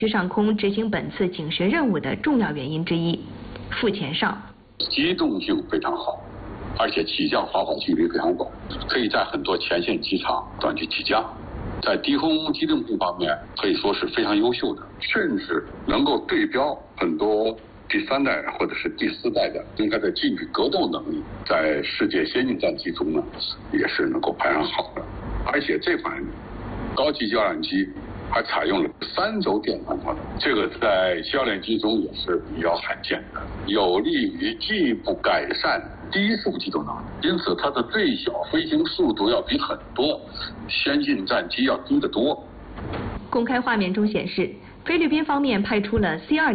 区上空执行本次警巡任务的重要原因之一。傅前哨， 机动性非常好，而且起降滑跑距离非常广，可以在很多前线机场短距起降。在低空机动性方面可以说是非常优秀的，甚至能够对标很多第3代或者是第4代的，应该在近距格斗能力在世界先进战机中呢也是能够排上好的。而且这款高级教练机还采用了3轴电传导，这个在教练机中也是比较罕见的，有利于进一步改善低速机动能力，因此它的最小飞行速度要比很多先进战机要低得多。 公开画面中显示，菲律宾方面派出了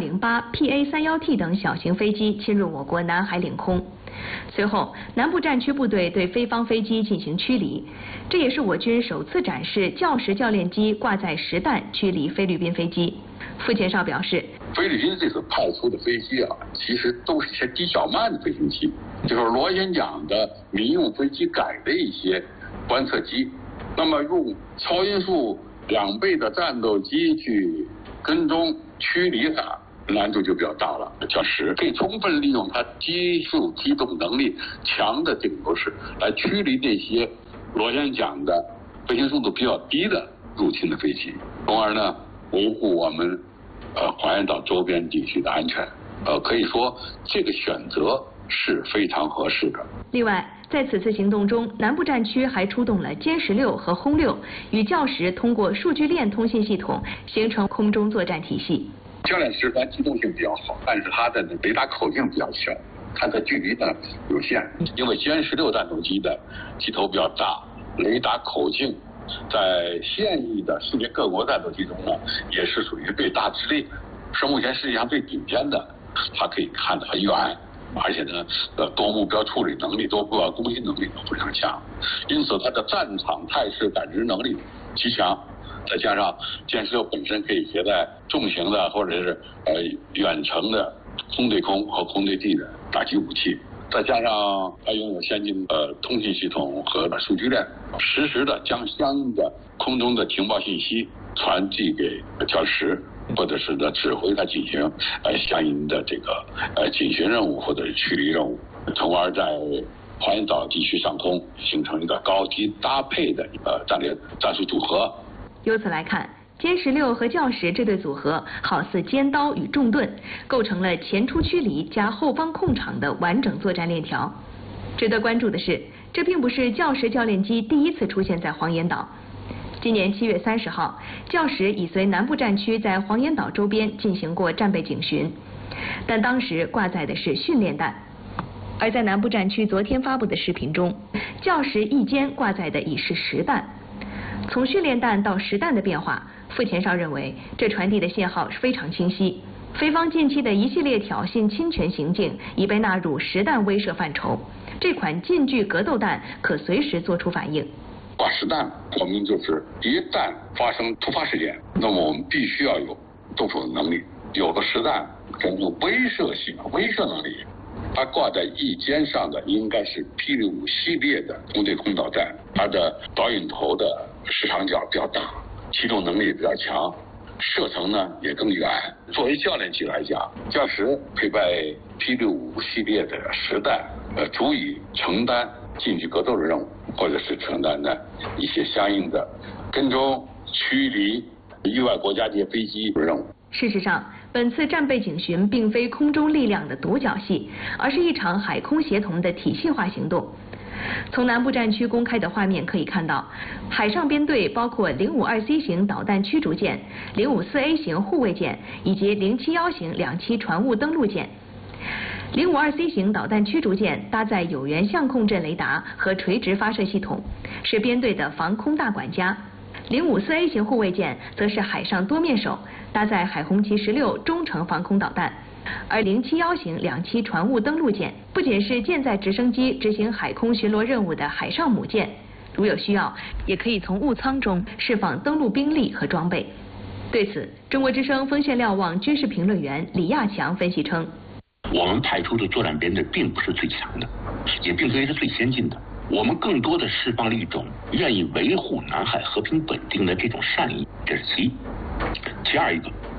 C-208、PA-31T 等小型飞机侵入我国南海领空。随后，南部战区部队对菲方飞机进行驱离，这也是我军首次展示教10教练机挂载实弹驱离菲律宾飞机。傅前哨表示， 菲律宾这次派出的飞机其实都是些低小慢的飞行器，就是螺旋桨的民用飞机改的一些观测机，那么用超音速2倍的战斗机去跟踪驱离它，难度就比较大了。教10可以充分利用它低速机动能力强的这个优势，来驱离那些螺旋桨的飞行速度比较低的入侵的飞机，从而呢维护我们黄岩岛周边地区的安全。可以说这个选择是非常合适的。 另外，在此次行动中，南部战区还出动了歼16和轰6，与教10通过数据链通信系统形成空中作战体系。 教练10机动性比较好，但是它的雷达口径比较小，它的距离呢有限，因为歼16战斗机的机头比较大，雷达口径在现役的世界各国战斗机中呢也是属于最大之列，是目前世界上最顶尖的，它可以看得很远，而且呢多目标处理能力、多目标攻击能力都非常强，因此它的战场态势感知能力极强。再加上歼16本身可以携带重型的或者是远程的空对空和空对地的打击武器，再加上它拥有先进的通信系统和数据链，实时的将相应的空中的情报信息传递给教10，或者是指挥它进行相应的这个警巡任务或者是驱离任务，从而在黄岩岛地区上空形成一个高低搭配的战略战术组合。 由此来看，歼16和教10这对组合好似尖刀与重盾，构成了前出驱离加后方控场的完整作战链条。值得关注的是，这并不是教10教练机第一次出现在黄岩岛。今年7月30号，教10已随南部战区在黄岩岛周边进行过战备警巡，但当时挂载的是训练弹。而在南部战区昨天发布的视频中，教10翼尖挂载的已是实弹。从训练弹到实弹的变化，傅前哨认为这传递的信号非常清晰。菲方近期的一系列挑衅侵权行径已被纳入实弹威慑范畴，这款近距格斗弹可随时做出反应。 挂实弹说明就是一旦发生突发事件，那么我们必须要有动手的能力，有了实弹这种威慑性、威慑能力。它挂在翼尖上的应该是P65系列的空对空导弹，它的导引头的视长角比较大，机动能力比较强，射程呢也更远。作为教练机来讲，教10配备P65系列的实弹，足以承担近距格斗的任务，或者是承担的一些相应的跟踪、驱离域外国家这些飞机的任务。 事实上，本次战备警巡并非空中力量的独角戏，而是一场海空协同的体系化行动。从南部战区公开的画面可以看到，海上编队包括052C 型导弹驱逐舰、054A 型护卫舰以及071型两栖船坞登陆舰。052C 型导弹驱逐舰搭载有源相控阵雷达和垂直发射系统，是编队的防空大管家。054A 型护卫舰则是海上多面手，搭载海红旗16中程防空导弹。而071型两栖船坞登陆舰不仅是舰载直升机执行海空巡逻任务的海上母舰，如有需要，也可以从坞舱中释放登陆兵力和装备。对此，中国之声锋线瞭望军事评论员李亚强分析称， 我们派出的作战编队并不是最强的，也并非是最先进的，我们更多的释放了一种愿意维护南海和平稳定的这种善意，这是其一。其二一个，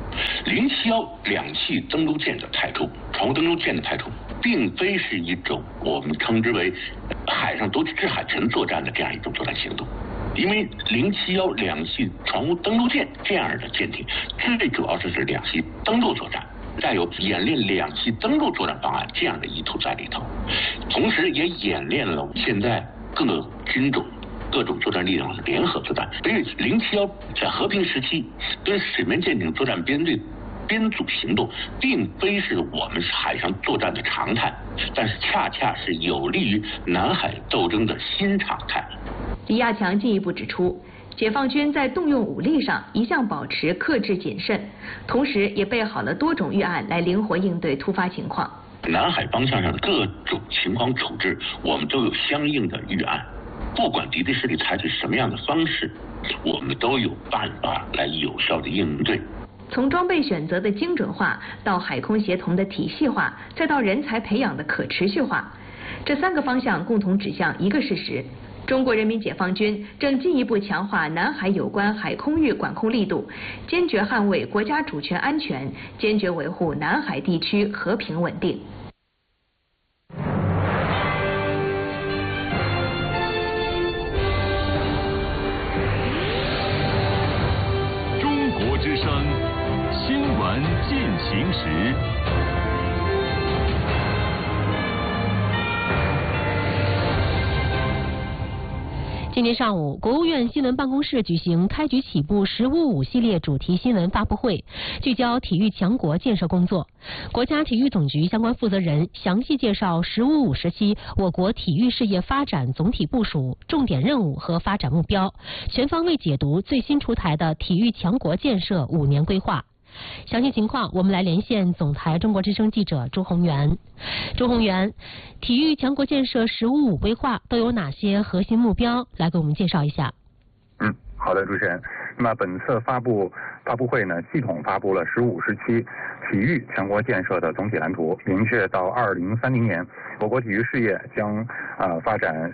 071两栖登陆舰的派出，船坞登陆舰的派出，并非是一种我们称之为海上夺取制海权作战的这样一种作战行动。因为071两栖船坞登陆舰这样的舰艇，最主要是两栖登陆作战，带有演练两栖登陆作战方案这样的意图在里头，同时也演练了现在各个军种各种作战力量的联合作战。所以071在和平时期跟水面舰艇作战编队编组行动，并非是我们海上作战的常态，但是恰恰是有利于南海斗争的新常态。 李亚强进一步指出，解放军在动用武力上一向保持克制谨慎，同时也备好了多种预案来灵活应对突发情况。 南海方向上的各种情况处置，我们都有相应的预案，不管敌对势力采取什么样的方式，我们都有办法来有效的应对。 从装备选择的精准化到海空协同的体系化，再到人才培养的可持续化，这3个方向共同指向一个事实：中国人民解放军正进一步强化南海有关海空域管控力度，坚决捍卫国家主权安全，坚决维护南海地区和平稳定。 中国之声新闻进行时。 今天上午，国务院新闻办公室举行开局起步“15.5”系列主题新闻发布会，聚焦体育强国建设工作。国家体育总局相关负责人详细介绍“15.5”时期我国体育事业发展总体部署、重点任务和发展目标，全方位解读最新出台的体育强国建设5年规划。详细情况，我们来连线总台中国之声记者朱宏元。朱宏元，体育强国建设“15.5”规划都有哪些核心目标？来给我们介绍一下。 好的，主持人。那么本次发布会呢，系统发布了15时期体育强国建设的总体蓝图，明确到2030年，我国体育事业将发展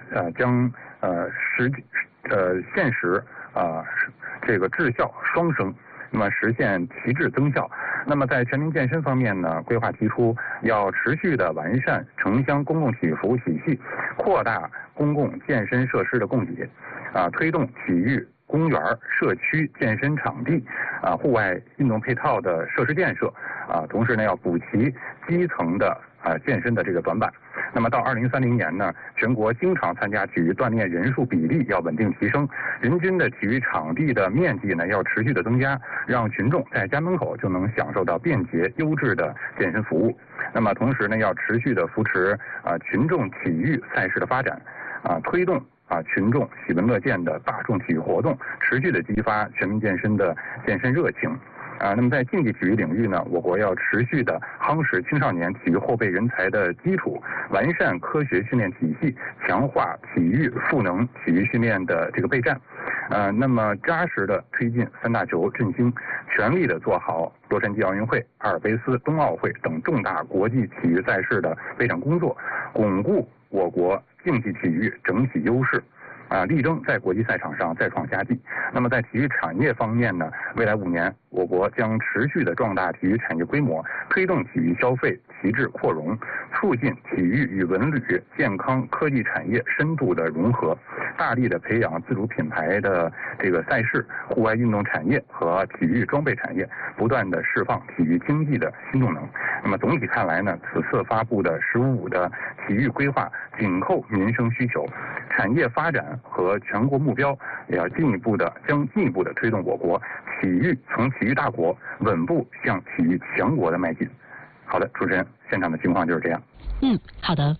现实这个质效双升。那么实现提质增效。那么在全民健身方面呢，规划提出要持续的完善城乡公共体育服务体系，扩大公共健身设施的供给，推动体育公园、社区健身场地、户外运动配套的设施建设，同时呢要补齐基层的健身的这个短板。那么到2030年呢，全国经常参加体育锻炼人数比例要稳定提升，人均的体育场地的面积呢要持续的增加，让群众在家门口就能享受到便捷优质的健身服务。那么同时呢，要持续的扶持群众体育赛事的发展，推动群众喜闻乐见的大众体育活动，持续的激发全民健身的健身热情。那么在竞技体育领域呢，我国要持续的夯实青少年体育后备人才的基础，完善科学训练体系，强化体育赋能体育训练的这个备战。那么扎实的推进3大球振兴，全力的做好洛杉矶奥运会、阿尔卑斯冬奥会等重大国际体育赛事的备战工作，巩固我国竞技体育整体优势。力争在国际赛场上再创佳绩。那么在体育产业方面呢，未来5年，我国将持续的壮大体育产业规模，推动体育消费提质扩容，促进体育与文旅、健康科技产业深度的融合，大力的培养自主品牌的这个赛事、户外运动产业和体育装备产业，不断的释放体育经济的新动能。那么总体看来呢，此次发布的“15.5”的体育规划紧扣民生需求，产业发展和全国目标，也要进一步的推动我国体育从体育大国稳步向体育强国的迈进。好的，主持人，现场的情况就是这样。 好的。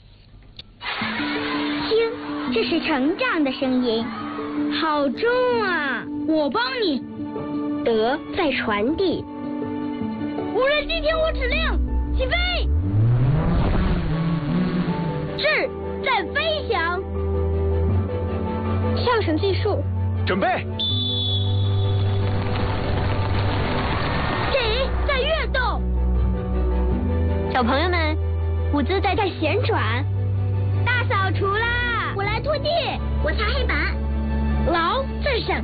听，这是成长的声音，好重啊！我帮你。德在传递。无人机听我指令，起飞。智在飞翔。上升技术， 准备。 给在跃动。小朋友们，舞姿在旋转。大扫除啦！我来拖地，我擦黑板。牢在闪